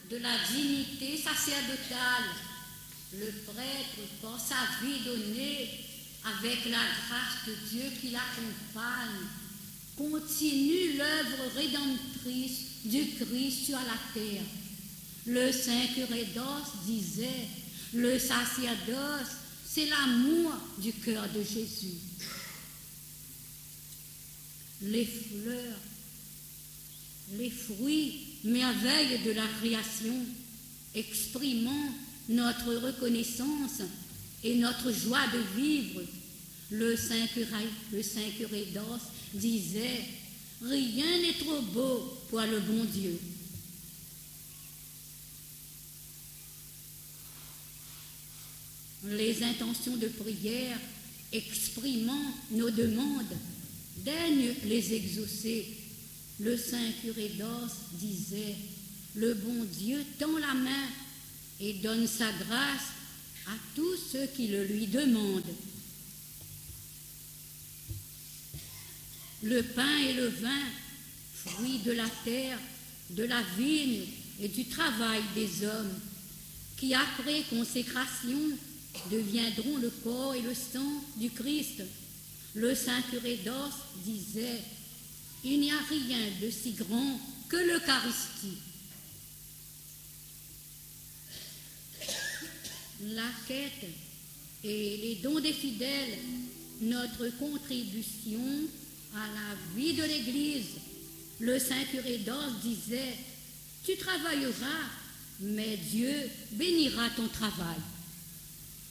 de la dignité sacerdotale, le prêtre, par sa vie donnée, avec la grâce de Dieu qui l'accompagne, continue l'œuvre rédemptrice du Christ sur la terre. Le saint curé d'Ors disait, le sacerdoce, c'est l'amour du cœur de Jésus. Les fleurs, les fruits, merveilles de la création, exprimant notre reconnaissance et notre joie de vivre, le saint curé d'Ors disait, rien n'est trop beau pour le bon Dieu. Les intentions de prière exprimant nos demandes, daigne les exaucer. Le saint curé d'Ors disait, le bon Dieu tend la main et donne sa grâce à tous ceux qui le lui demandent. Le pain et le vin, fruits de la terre, de la vigne et du travail des hommes, qui après consécration deviendront le corps et le sang du Christ. Le saint curé d'Ors disait, il n'y a rien de si grand que l'Eucharistie. La quête et les dons des fidèles, notre contribution à la vie de l'Église. Le saint curé d'Ors disait, tu travailleras, mais Dieu bénira ton travail.